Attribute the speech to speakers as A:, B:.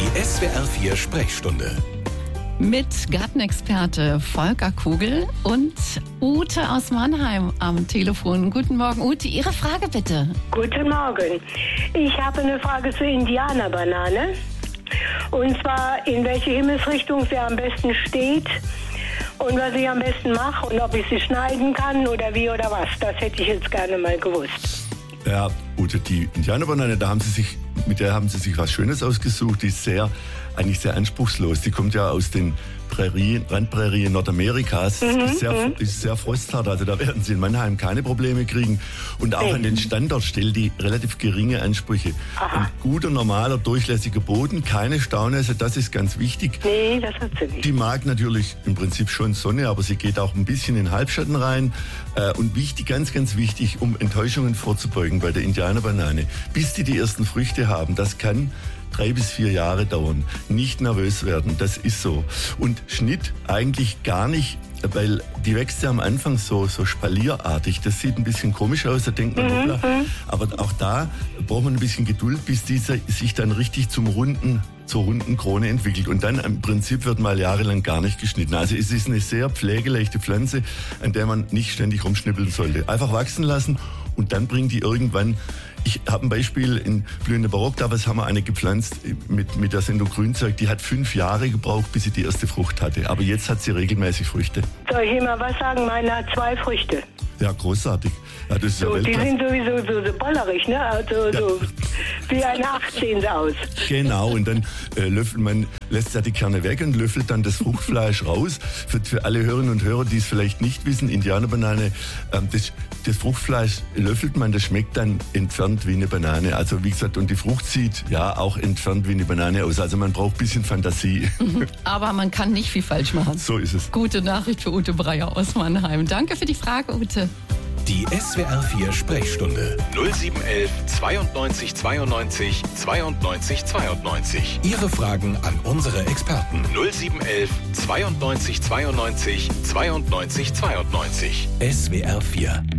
A: Die SWR 4 Sprechstunde.
B: Mit Gartenexperte Volker Kugel und Ute aus Mannheim am Telefon. Guten Morgen, Ute. Ihre Frage bitte.
C: Guten Morgen. Ich habe eine Frage zur Indianerbanane. Und zwar, in welche Himmelsrichtung sie am besten steht und was ich am besten mache und ob ich sie schneiden kann oder wie oder was. Das hätte ich jetzt gerne mal gewusst.
D: Ja, Ute, die Indianerbanane, mit der haben sie sich was Schönes ausgesucht. Die ist eigentlich sehr anspruchslos. Die kommt ja aus den Randprärie Nordamerikas. Ist sehr frosthart, also da werden Sie in Mannheim keine Probleme kriegen. Und auch an den Standort stellt die relativ geringe Ansprüche. Ein guter, normaler, durchlässiger Boden, keine Staunässe, das ist ganz wichtig.
C: Nee, das hat sie nicht.
D: Die mag natürlich im Prinzip schon Sonne, aber sie geht auch ein bisschen in Halbschatten rein. Und wichtig, ganz, ganz wichtig, um Enttäuschungen vorzubeugen bei der Indianerbanane, bis die ersten Früchte haben, das kann 3 bis 4 Jahre dauern. Nicht nervös werden, das ist so. Und Schnitt eigentlich gar nicht, weil die wächst ja am Anfang so spalierartig. Das sieht ein bisschen komisch aus, da denkt man, hoppla. Aber auch da braucht man ein bisschen Geduld, bis dieser sich dann richtig zur runden Krone entwickelt. Und dann im Prinzip wird mal jahrelang gar nicht geschnitten. Also es ist eine sehr pflegeleichte Pflanze, an der man nicht ständig rumschnippeln sollte. Einfach wachsen lassen und dann bringt die irgendwann. Ich habe ein Beispiel in Blühende Barock, damals haben wir eine gepflanzt mit der Sendung Grünzeug, die hat 5 Jahre gebraucht, bis sie die erste Frucht hatte. Aber jetzt hat sie regelmäßig Früchte.
C: Soll ich mal was sagen? Meine hat 2 Früchte.
D: Ja, großartig. Ja, das ist
C: So,
D: ja
C: die sind sowieso so bollerig, ne? Also so wie eine 18 aus.
D: Genau, und dann lässt ja die Kerne weg und löffelt dann das Fruchtfleisch raus. Für alle Hörerinnen und Hörer, die es vielleicht nicht wissen, Indianerbanane, das Fruchtfleisch löffelt man, das schmeckt dann entfernt wie eine Banane. Also wie gesagt, und die Frucht sieht ja auch entfernt wie eine Banane aus. Also man braucht ein bisschen Fantasie.
B: Aber man kann nicht viel falsch machen.
D: So ist es.
B: Gute Nachricht für Ute Breyer aus Mannheim. Danke für die Frage, Ute.
A: Die SWR 4 Sprechstunde 0711 92 92 92 92. Ihre Fragen an unsere Experten 0711 92 92 92 92. SWR 4